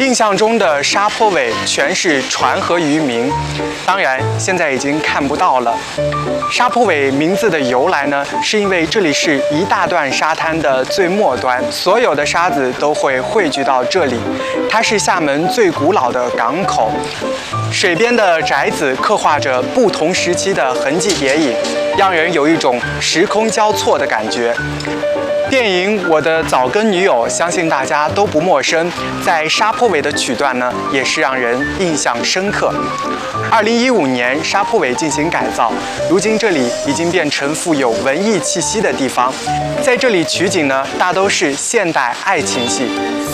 印象中的沙坡尾全是船和渔民，当然现在已经看不到了。沙坡尾名字的由来呢，是因为这里是一大段沙滩的最末端，所有的沙子都会汇聚到这里。它是厦门最古老的港口，水边的宅子刻画着不同时期的痕迹叠影，让人有一种时空交错的感觉。电影《我的早更女友》相信大家都不陌生，在沙坡尾的曲段呢，也是让人印象深刻。2015年，沙坡尾进行改造，如今这里已经变成富有文艺气息的地方。在这里取景呢，大都是现代爱情戏。